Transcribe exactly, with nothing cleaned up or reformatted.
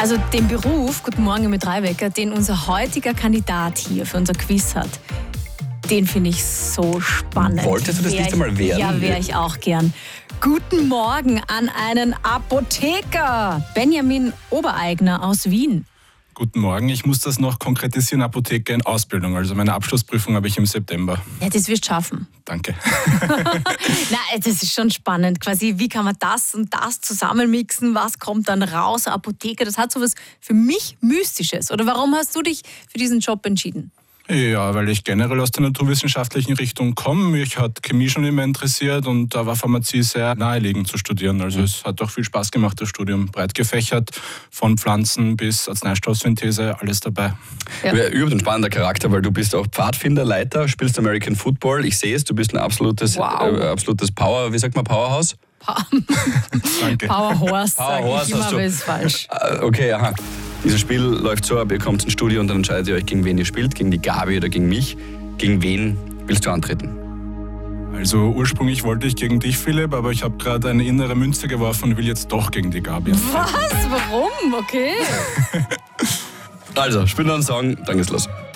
Also den Beruf, guten Morgen mit Dreiwecker, den unser heutiger Kandidat hier für unser Quiz hat, den finde ich so spannend. Wolltest du das Wär nicht einmal werden? Ja, wäre ich auch gern. Guten Morgen an einen Apotheker, Benjamin Obereigner aus Wien. Guten Morgen, ich muss das noch konkretisieren, Apotheker in Ausbildung. Also meine Abschlussprüfung habe ich im September. Ja, das wirst du schaffen. Danke. Nein, das ist schon spannend. Quasi, wie kann man das und das zusammenmixen? Was kommt dann raus? Apotheker, das hat so was für mich Mystisches. Oder warum hast du dich für diesen Job entschieden? Ja, weil ich generell aus der naturwissenschaftlichen Richtung komme. Mich hat Chemie schon immer interessiert und da war Pharmazie sehr naheliegend zu studieren. Also mhm. es hat auch viel Spaß gemacht, das Studium. Breit gefächert, von Pflanzen bis Arzneistoffsynthese, alles dabei. Ja. Du bist überhaupt ein spannender Charakter, weil du bist auch Pfadfinderleiter, spielst American Football. Ich sehe es, du bist ein absolutes, wow. äh, absolutes Power, wie sagt man, Powerhouse? Danke. Powerhorse, sage ich immer, aber ist falsch. Okay, aha. Dieses Spiel läuft so ab, ihr kommt ins Studio und dann entscheidet ihr euch, gegen wen ihr spielt, gegen die Gabi oder gegen mich. Gegen wen willst du antreten? Also ursprünglich wollte ich gegen dich, Philipp, aber ich habe gerade eine innere Münze geworfen und will jetzt doch gegen die Gabi. Was? Warum? Okay. Also, spiel noch einen Song, dann geht's los.